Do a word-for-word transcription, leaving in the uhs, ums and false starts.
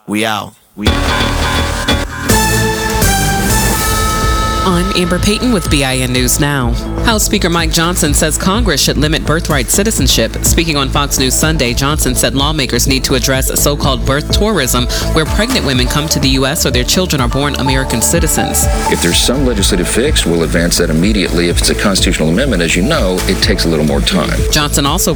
We out. We I'm Amber Payton with B I N News Now. House Speaker Mike Johnson says Congress should limit birthright citizenship. Speaking on Fox News Sunday, Johnson said lawmakers need to address so-called birth tourism, where pregnant women come to the U S or their children are born American citizens. If there's some legislative fix, we'll advance that immediately. If it's a constitutional amendment, as you know, it takes a little more time. Johnson also